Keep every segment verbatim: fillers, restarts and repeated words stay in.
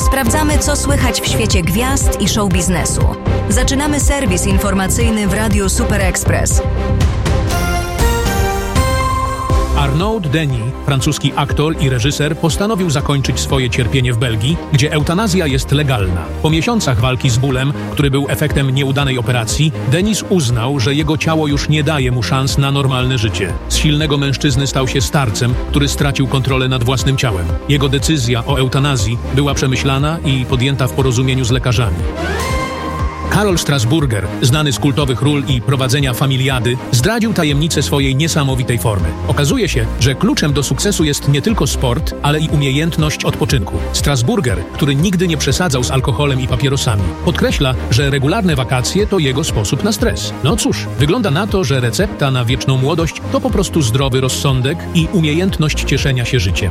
Sprawdzamy, co słychać w świecie gwiazd i show biznesu. Zaczynamy serwis informacyjny w Radiu Super Express. Arnaud Denis, francuski aktor i reżyser, postanowił zakończyć swoje cierpienie w Belgii, gdzie eutanazja jest legalna. Po miesiącach walki z bólem, który był efektem nieudanej operacji, Denis uznał, że jego ciało już nie daje mu szans na normalne życie. Z silnego mężczyzny stał się starcem, który stracił kontrolę nad własnym ciałem. Jego decyzja o eutanazji była przemyślana i podjęta w porozumieniu z lekarzami. Karol Strasburger, znany z kultowych ról i prowadzenia Familiady, zdradził tajemnicę swojej niesamowitej formy. Okazuje się, że kluczem do sukcesu jest nie tylko sport, ale i umiejętność odpoczynku. Strasburger, który nigdy nie przesadzał z alkoholem i papierosami, podkreśla, że regularne wakacje to jego sposób na stres. No cóż, wygląda na to, że recepta na wieczną młodość to po prostu zdrowy rozsądek i umiejętność cieszenia się życiem.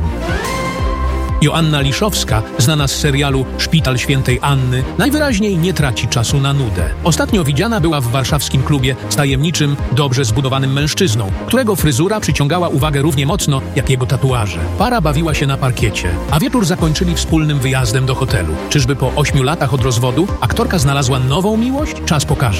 Joanna Liszowska, znana z serialu Szpital Świętej Anny, najwyraźniej nie traci czasu na nudę. Ostatnio widziana była w warszawskim klubie z tajemniczym, dobrze zbudowanym mężczyzną, którego fryzura przyciągała uwagę równie mocno jak jego tatuaże. Para bawiła się na parkiecie, a wieczór zakończyli wspólnym wyjazdem do hotelu. Czyżby po ośmiu latach od rozwodu aktorka znalazła nową miłość? Czas pokaże.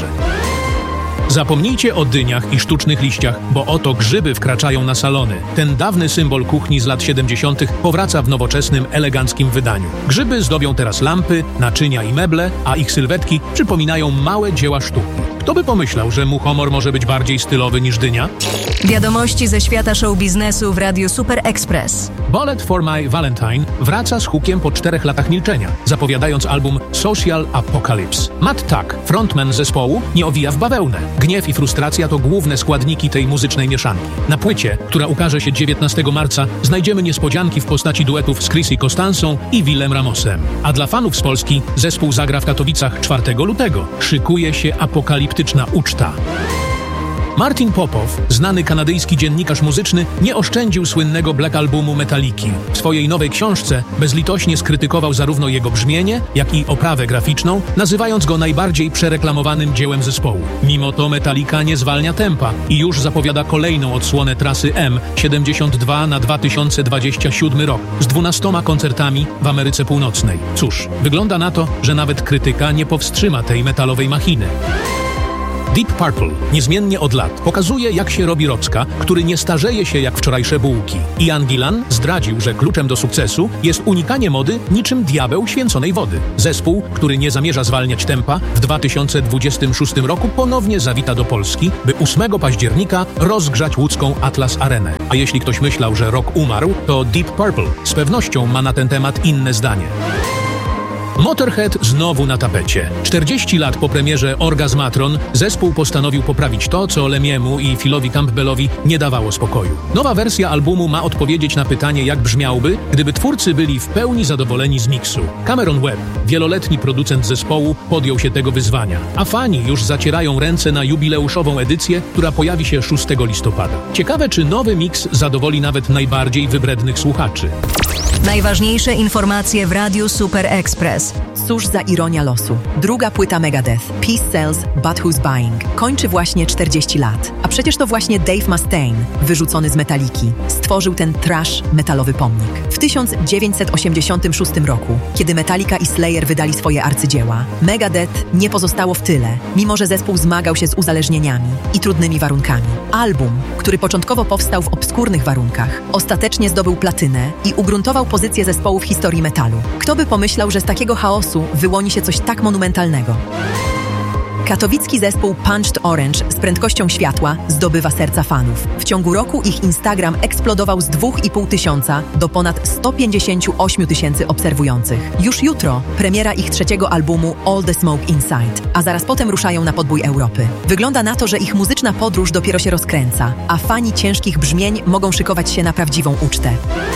Zapomnijcie o dyniach i sztucznych liściach, bo oto grzyby wkraczają na salony. Ten dawny symbol kuchni z lat siedemdziesiątych powraca w nowoczesnym, eleganckim wydaniu. Grzyby zdobią teraz lampy, naczynia i meble, a ich sylwetki przypominają małe dzieła sztuki. Kto by pomyślał, że muchomor może być bardziej stylowy niż dynia? Wiadomości ze świata show biznesu w Radiu Super Express. Bullet for My Valentine wraca z hukiem po czterech latach milczenia, zapowiadając album Social Apocalypse. Matt Tuck, frontman zespołu, nie owija w bawełnę. Gniew i frustracja to główne składniki tej muzycznej mieszanki. Na płycie, która ukaże się dziewiętnastego marca, znajdziemy niespodzianki w postaci duetów z Chrissy Costansą i Willem Ramosem. A dla fanów z Polski zespół zagra w Katowicach czwartego lutego. Szykuje się apokaliptyczna uczta. Martin Popow, znany kanadyjski dziennikarz muzyczny, nie oszczędził słynnego Black Albumu Metaliki. W swojej nowej książce bezlitośnie skrytykował zarówno jego brzmienie, jak i oprawę graficzną, nazywając go najbardziej przereklamowanym dziełem zespołu. Mimo to Metallica nie zwalnia tempa i już zapowiada kolejną odsłonę trasy M siedemdziesiąt dwa na dwa tysiące dwudziesty siódmy rok z dwunastoma koncertami w Ameryce Północnej. Cóż, wygląda na to, że nawet krytyka nie powstrzyma tej metalowej machiny. Deep Purple, niezmiennie od lat, pokazuje, jak się robi rocka, który nie starzeje się jak wczorajsze bułki. Ian Gillan zdradził, że kluczem do sukcesu jest unikanie mody niczym diabeł święconej wody. Zespół, który nie zamierza zwalniać tempa, w dwa tysiące dwudziestym szóstym roku ponownie zawita do Polski, by ósmego października rozgrzać łódzką Atlas Arenę. A jeśli ktoś myślał, że rock umarł, to Deep Purple z pewnością ma na ten temat inne zdanie. Motorhead znowu na tapecie. czterdzieści lat po premierze Orgazmatron zespół postanowił poprawić to, co Lemiemu i Philowi Campbellowi nie dawało spokoju. Nowa wersja albumu ma odpowiedzieć na pytanie, jak brzmiałby, gdyby twórcy byli w pełni zadowoleni z miksu. Cameron Webb, wieloletni producent zespołu, podjął się tego wyzwania, a fani już zacierają ręce na jubileuszową edycję, która pojawi się szóstego listopada. Ciekawe, czy nowy miks zadowoli nawet najbardziej wybrednych słuchaczy. Najważniejsze informacje w Radiu Super Express. Cóż za ironia losu. Druga płyta Megadeth, Peace Sells, But Who's Buying, kończy właśnie czterdzieści lat. A przecież to właśnie Dave Mustaine, wyrzucony z Metaliki, stworzył ten trash metalowy pomnik. W tysiąc dziewięćset osiemdziesiątym szóstym roku, kiedy Metallica i Slayer wydali swoje arcydzieła, Megadeth nie pozostało w tyle, mimo że zespół zmagał się z uzależnieniami i trudnymi warunkami. Album, który początkowo powstał w obskurnych warunkach, ostatecznie zdobył platynę i ugruntował pozycję zespołu w historii metalu. Kto by pomyślał, że z takiego chaosu wyłoni się coś tak monumentalnego? Katowicki zespół Punched Orange z prędkością światła zdobywa serca fanów. W ciągu roku ich Instagram eksplodował z dwóch i pół tysiąca do ponad sto pięćdziesiąt osiem tysięcy obserwujących. Już jutro premiera ich trzeciego albumu All the Smoke Inside, a zaraz potem ruszają na podbój Europy. Wygląda na to, że ich muzyczna podróż dopiero się rozkręca, a fani ciężkich brzmień mogą szykować się na prawdziwą ucztę.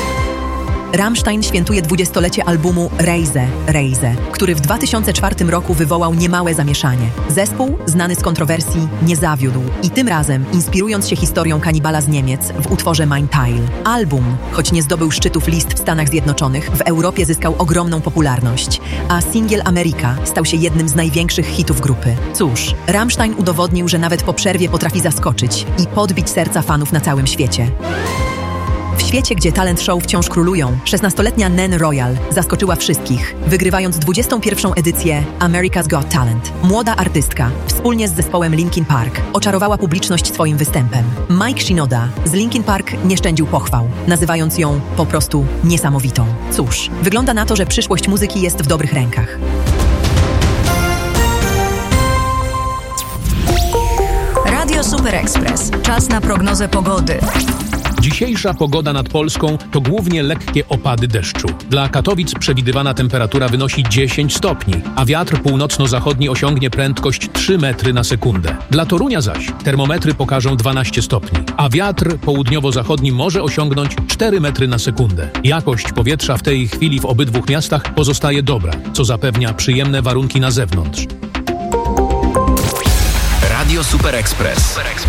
Rammstein świętuje dwudziestolecie albumu Reise, Reise, który w dwa tysiące czwartym roku wywołał niemałe zamieszanie. Zespół, znany z kontrowersji, nie zawiódł i tym razem, inspirując się historią kanibala z Niemiec, w utworze Mein Teil. Album, choć nie zdobył szczytów list w Stanach Zjednoczonych, w Europie zyskał ogromną popularność, a singiel America stał się jednym z największych hitów grupy. Cóż, Rammstein udowodnił, że nawet po przerwie potrafi zaskoczyć i podbić serca fanów na całym świecie. W świecie, gdzie talent show wciąż królują, szesnastoletnia Nan Royal zaskoczyła wszystkich, wygrywając dwudziestą pierwszą edycję America's Got Talent. Młoda artystka, wspólnie z zespołem Linkin Park, oczarowała publiczność swoim występem. Mike Shinoda z Linkin Park nie szczędził pochwał, nazywając ją po prostu niesamowitą. Cóż, wygląda na to, że przyszłość muzyki jest w dobrych rękach. Radio Super Express. Czas na prognozę pogody. Dzisiejsza pogoda nad Polską to głównie lekkie opady deszczu. Dla Katowic przewidywana temperatura wynosi dziesięć stopni, a wiatr północno-zachodni osiągnie prędkość trzy metry na sekundę. Dla Torunia zaś termometry pokażą dwanaście stopni, a wiatr południowo-zachodni może osiągnąć cztery metry na sekundę. Jakość powietrza w tej chwili w obydwu miastach pozostaje dobra, co zapewnia przyjemne warunki na zewnątrz. Radio Super Express.